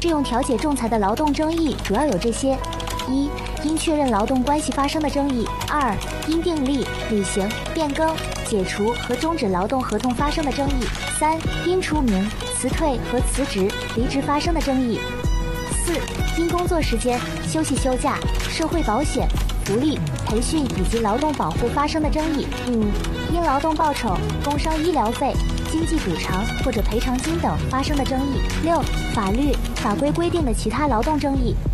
适用调解仲裁的劳动争议主要有这些：一、因确认劳动关系发生的争议；二、因订立、履行、变更、解除和终止劳动合同发生的争议；三、因除名、辞退和辞职、离职发生的争议；四、因工作时间、休息休假、社会保险、福利、培训以及劳动保护发生的争议；五、因劳动报酬、工伤医疗费、经济补偿或者赔偿金等发生的争议；六、法律、法规规定的其他劳动争议。